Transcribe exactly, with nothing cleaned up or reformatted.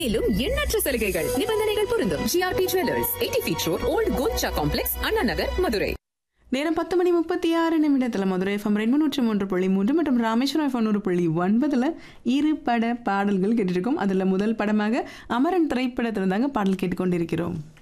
மேலும் எண்ணற்ற சலுகைகள் நிபந்தனைகள் பொருந்தும். GRB jewellers, eighty feet road, volt Golcha complex, Anna Nagar, Madurai. நேரம் பத்து மணி முப்பத்தி ஆறு நிமிடத்தில் மதுரை எஃப்எம் ரெண்டு நூற்றி மூன்று புள்ளி மூன்று மற்றும் ராமேஸ்வரம் எஃப்எம் நூறு புள்ளி ஒன்பதில் இரு பட பாடல்கள் கேட்டுருக்கோம். அதில் முதல் படமாக அமரன் திரைப்படத்தில் தாங்க பாடல் கேட்டுக்கொண்டிருக்கிறோம்.